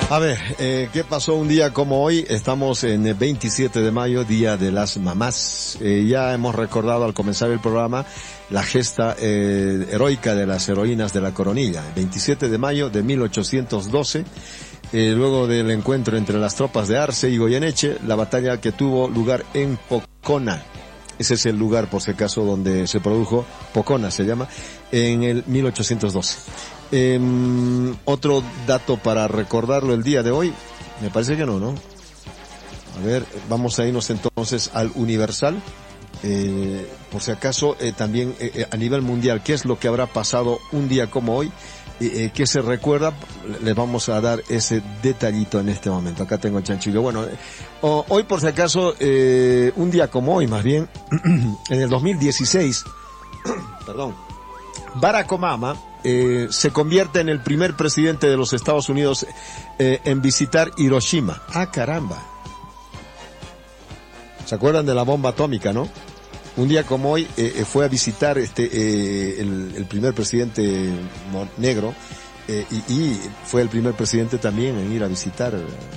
A ver, ¿qué pasó un día como hoy? Estamos en el 27 de mayo, Día de las Mamás. Ya hemos recordado al comenzar el programa la gesta heroica de las heroínas de la Coronilla. 27 de mayo de 1812, luego del encuentro entre las tropas de Arce y Goyeneche, la batalla que tuvo lugar en Pocona. Ese es el lugar, por si acaso, donde se produjo, Pocona se llama, en el 1812. Otro dato para recordarlo el día de hoy, me parece que no. A ver, vamos a irnos entonces al Universal. Por si acaso, también a nivel mundial, ¿qué es lo que habrá pasado un día como hoy? ¿Qué se recuerda? Les vamos a dar ese detallito en este momento. Acá tengo el chanchillo. Bueno, hoy por si acaso, un día como hoy, más bien, en el 2016, perdón, Barack Obama se convierte en el primer presidente de los Estados Unidos en visitar Hiroshima. ¡Ah, caramba! ¿Se acuerdan de la bomba atómica, no? Un día como hoy fue a visitar el primer presidente negro y fue el primer presidente también en ir a visitar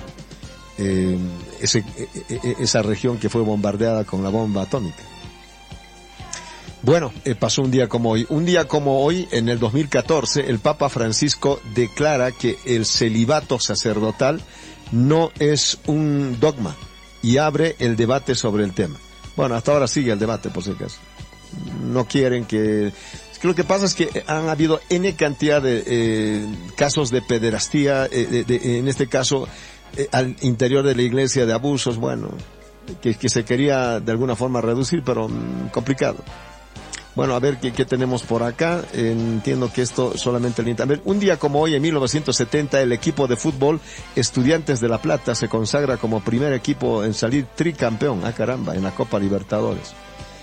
esa región que fue bombardeada con la bomba atómica. Bueno, pasó un día como hoy. Un día como hoy, en el 2014, el Papa Francisco declara que el celibato sacerdotal no es un dogma y abre el debate sobre el tema. Bueno, hasta ahora sigue el debate, por si acaso. No quieren que... Es que lo que pasa es que han habido N cantidad de casos de pederastía, en este caso, al interior de la iglesia, de abusos, bueno, que se quería de alguna forma reducir, pero complicado. Bueno, a ver qué tenemos por acá. Entiendo que esto solamente... A ver, un día como hoy, en 1970, el equipo de fútbol Estudiantes de La Plata se consagra como primer equipo en salir tricampeón, caramba, en la Copa Libertadores.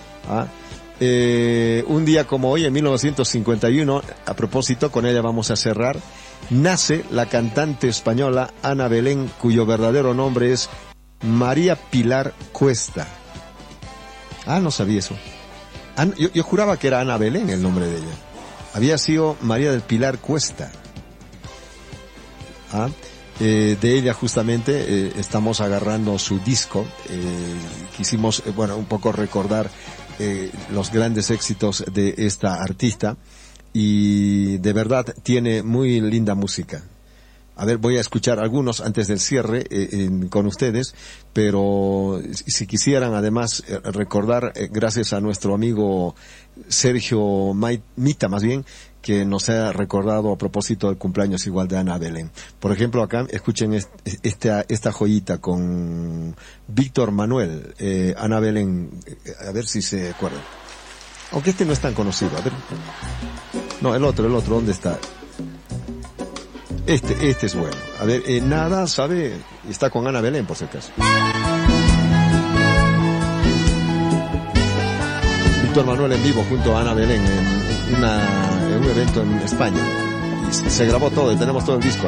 Un día como hoy, en 1951, a propósito, con ella vamos a cerrar, nace la cantante española Ana Belén, cuyo verdadero nombre es María Pilar Cuesta. No sabía eso. Yo juraba que era Ana Belén el nombre de ella. Había sido María del Pilar Cuesta. De ella justamente estamos agarrando su disco. Quisimos, un poco recordar los grandes éxitos de esta artista. Y de verdad tiene muy linda música. A ver, voy a escuchar algunos antes del cierre con ustedes, pero si quisieran además recordar, gracias a nuestro amigo Sergio Mita, más bien, que nos ha recordado a propósito del cumpleaños igual de Ana Belén. Por ejemplo, acá escuchen esta joyita con Víctor Manuel, Ana Belén, a ver si se acuerdan. Aunque este no es tan conocido, a ver. No, el otro, ¿dónde está? Este es bueno. A ver, nada sabe, está con Ana Belén por si acaso. Víctor Manuel en vivo junto a Ana Belén en un evento en España. Y se grabó todo y tenemos todo el disco.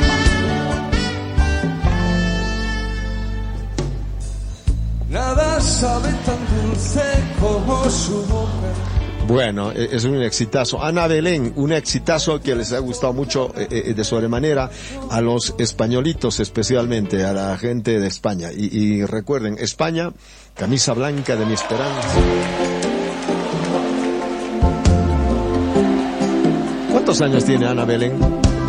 Nada sabe tan dulce como su boca. Bueno, es un exitazo. Ana Belén, un exitazo que les ha gustado mucho de sobremanera a los españolitos, especialmente a la gente de España. Y recuerden, España, camisa blanca de mi esperanza. ¿Cuántos años tiene Ana Belén?